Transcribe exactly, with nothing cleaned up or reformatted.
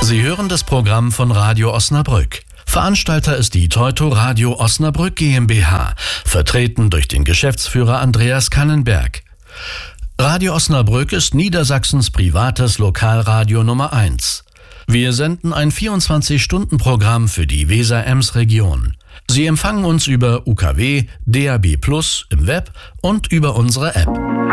Sie hören das Programm von Radio Osnabrück. Veranstalter ist die Teuto Radio Osnabrück GmbH, vertreten durch den Geschäftsführer Andreas Kannenberg. Radio Osnabrück ist Niedersachsens privates Lokalradio Nummer eins. Wir senden ein vierundzwanzig-Stunden-Programm für die Weser-Ems-Region. Sie empfangen uns über U K W, D A B plus, im Web und über unsere App.